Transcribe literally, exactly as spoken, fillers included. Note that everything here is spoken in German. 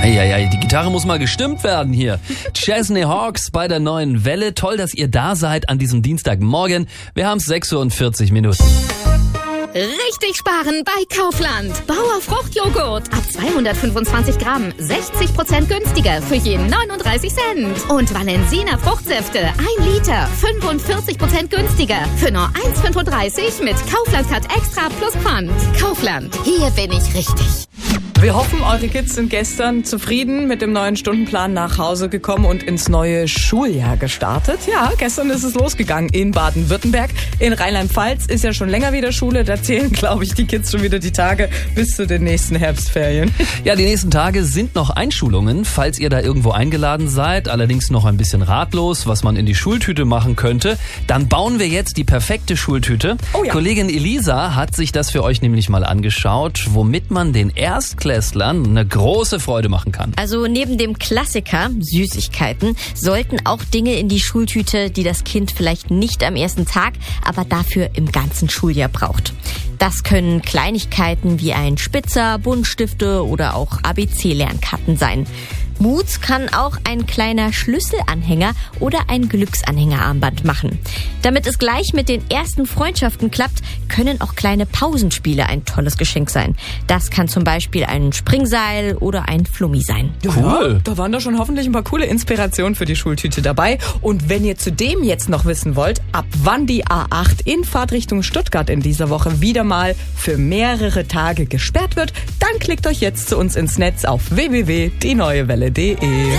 Eieiei, die Gitarre muss mal gestimmt werden hier. Chesney Hawkes bei der neuen Welle. Toll, dass ihr da seid an diesem Dienstagmorgen. Wir haben sechs Uhr und vierzig Minuten. Richtig sparen bei Kaufland. Bauer Fruchtjoghurt ab zweihundertfünfundzwanzig Gramm, sechzig Prozent günstiger für jeden neununddreißig Cent. Und Valensina Fruchtsäfte, ein Liter, fünfundvierzig Prozent günstiger für nur eins Komma fünfunddreißig mit Kaufland Cut Extra plus Pfand. Kaufland, hier bin ich richtig. Wir hoffen, eure Kids sind gestern zufrieden mit dem neuen Stundenplan nach Hause gekommen und ins neue Schuljahr gestartet. Ja, gestern ist es losgegangen in Baden-Württemberg. In Rheinland-Pfalz ist ja schon länger wieder Schule. Da zählen, glaube ich, die Kids schon wieder die Tage bis zu den nächsten Herbstferien. Ja, die nächsten Tage sind noch Einschulungen, falls ihr da irgendwo eingeladen seid, allerdings noch ein bisschen ratlos, was man in die Schultüte machen könnte. Dann bauen wir jetzt die perfekte Schultüte. Oh ja. Kollegin Elisa hat sich das für euch nämlich mal angeschaut, womit man den Erstklässlern eine große Freude machen kann. Also neben dem Klassiker, Süßigkeiten, sollten auch Dinge in die Schultüte, die das Kind vielleicht nicht am ersten Tag, aber dafür im ganzen Schuljahr braucht. Das können Kleinigkeiten wie ein Spitzer, Buntstifte oder auch A B C-Lernkarten sein. Mut kann auch ein kleiner Schlüsselanhänger oder ein Glücksanhängerarmband machen. Damit es gleich mit den ersten Freundschaften klappt, können auch kleine Pausenspiele ein tolles Geschenk sein. Das kann zum Beispiel ein Springseil oder ein Flummi sein. Cool. Ja, da waren doch schon hoffentlich ein paar coole Inspirationen für die Schultüte dabei. Und wenn ihr zudem jetzt noch wissen wollt, ab wann die A acht in Fahrtrichtung Stuttgart in dieser Woche wieder mal für mehrere Tage gesperrt wird, dann klickt euch jetzt zu uns ins Netz auf w w w punkt die neue welle punkt de.